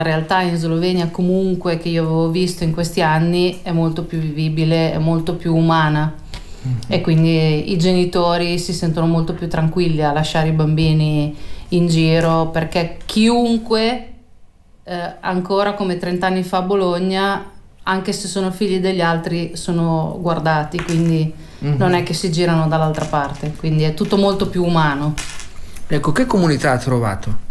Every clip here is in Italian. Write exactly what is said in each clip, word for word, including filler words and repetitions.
La realtà in Slovenia comunque che io avevo visto in questi anni è molto più vivibile, è molto più umana mm-hmm. e quindi i genitori si sentono molto più tranquilli a lasciare i bambini in giro, perché chiunque eh, ancora come trent'anni fa a Bologna, anche se sono figli degli altri, sono guardati, quindi mm-hmm. non è che si girano dall'altra parte, quindi è tutto molto più umano. Ecco, che comunità ha trovato?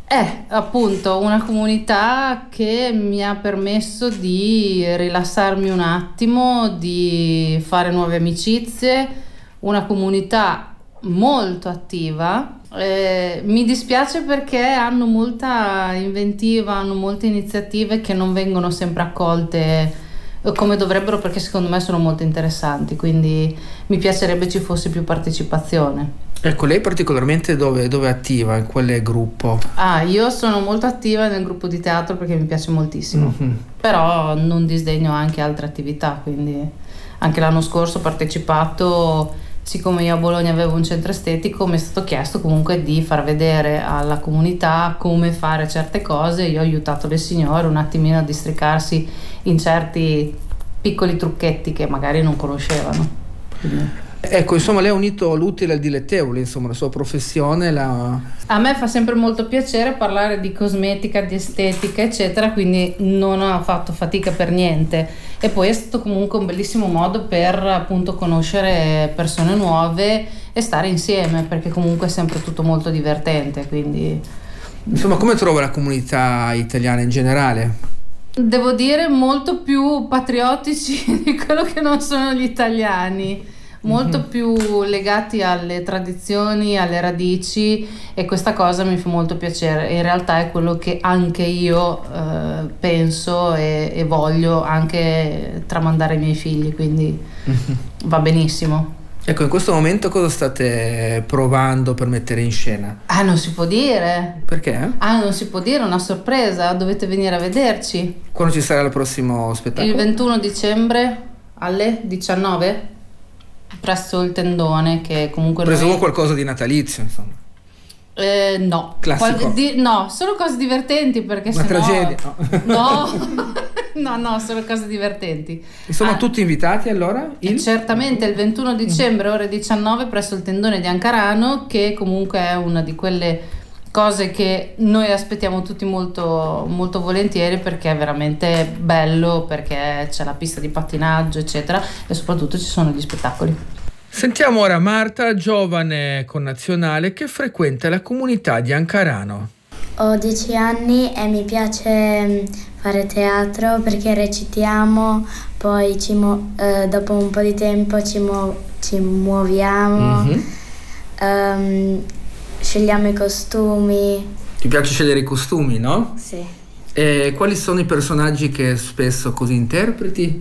È appunto una comunità che mi ha permesso di rilassarmi un attimo, di fare nuove amicizie, una comunità molto attiva. Eh, mi dispiace perché hanno molta inventiva, hanno molte iniziative che non vengono sempre accolte come dovrebbero, perché secondo me sono molto interessanti, quindi mi piacerebbe ci fosse più partecipazione. Ecco, lei particolarmente dove, dove è attiva, in quale gruppo? Ah, io sono molto attiva nel gruppo di teatro perché mi piace moltissimo, mm-hmm. però non disdegno anche altre attività, quindi anche l'anno scorso ho partecipato, siccome io a Bologna avevo un centro estetico, mi è stato chiesto comunque di far vedere alla comunità come fare certe cose. Io ho aiutato le signore un attimino a districarsi in certi piccoli trucchetti che magari non conoscevano. Quindi. Ecco, insomma, lei ha unito l'utile al dilettevole, insomma, la sua professione. La... A me fa sempre molto piacere parlare di cosmetica, di estetica, eccetera, quindi non ho fatto fatica per niente. E poi è stato comunque un bellissimo modo per appunto conoscere persone nuove e stare insieme, perché comunque è sempre tutto molto divertente, quindi... Insomma, come trova la comunità italiana in generale? Devo dire molto più patriottici di quello che non sono gli italiani. Molto mm-hmm. più legati alle tradizioni, alle radici, e questa cosa mi fa molto piacere. In realtà è quello che anche io eh, penso e, e voglio anche tramandare ai miei figli, quindi mm-hmm. va benissimo. Ecco, in questo momento cosa state provando per mettere in scena? Ah, non si può dire. Perché? Ah, non si può dire, una sorpresa, dovete venire a vederci. Quando ci sarà il prossimo spettacolo? Il ventuno dicembre alle diciannove presso il Tendone, che comunque presumo noi... qualcosa di natalizio, insomma. Eh, no, classico. Qual- di- no, solo cose divertenti, perché una sennò... tragedia no no no solo cose divertenti. Insomma, ah, tutti invitati allora? Il... certamente il ventuno dicembre ore diciannove presso il Tendone di Ancarano, che comunque è una di quelle cose che noi aspettiamo tutti molto molto volentieri, perché è veramente bello, perché c'è la pista di pattinaggio eccetera, e soprattutto ci sono gli spettacoli. Sentiamo ora Marta, giovane connazionale che frequenta la comunità di Ancarano. Ho dieci anni e mi piace fare teatro perché recitiamo, poi ci mu- eh, dopo un po' di tempo ci, mu- ci muoviamo, mm-hmm. um, scegliamo i costumi. Ti piace scegliere i costumi, no? Sì. E quali sono i personaggi che spesso così interpreti?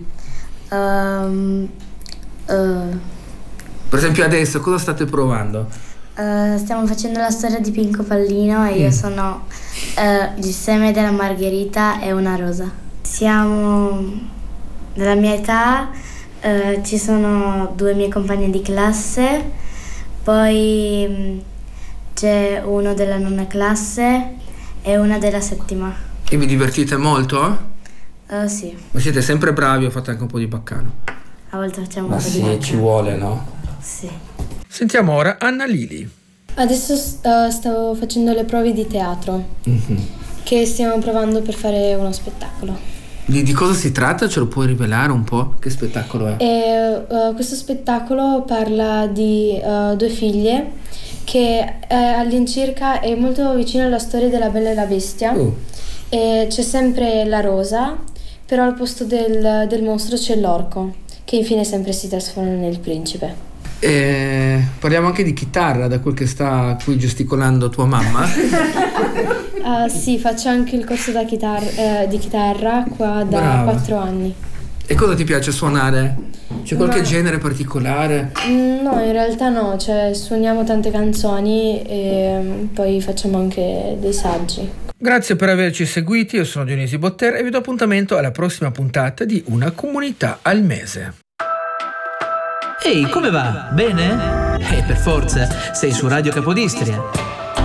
Um, uh, per esempio adesso cosa state provando? Uh, stiamo facendo la storia di Pinco Pallino e mm. io sono uh, il seme della margherita e una rosa. Siamo della mia età, uh, ci sono due mie compagne di classe, poi um, c'è uno della nona classe e una della settima. E vi divertite molto? Uh, sì. Ma siete sempre bravi o fate anche un po' di baccano? A volte facciamo Ma un po' sì, di baccano. ci vuole, no? Sì. Sentiamo ora Anna Lili. Adesso uh, stavo facendo le prove di teatro mm-hmm. che stiamo provando per fare uno spettacolo. Di, di cosa si tratta? Ce lo puoi rivelare un po'? Che spettacolo è? E, uh, questo spettacolo parla di uh, due figlie che uh, all'incirca è molto vicino alla storia della Bella e la Bestia. Uh. E c'è sempre la rosa, però al posto del, del mostro c'è l'orco, che infine sempre si trasforma nel principe. E parliamo anche di chitarra, da quel che sta qui gesticolando tua mamma. uh, sì, faccio anche il corso da chitar- eh, di chitarra qua da Brava. quattro anni. E cosa ti piace suonare? C'è qualche Ma... genere particolare? No, in realtà no, cioè suoniamo tante canzoni e poi facciamo anche dei saggi. Grazie per averci seguiti, io sono Dionisi Bottera e vi do appuntamento alla prossima puntata di Una comunità al mese. Ehi, come va? Bene? Eh, per forza, sei su Radio Capodistria.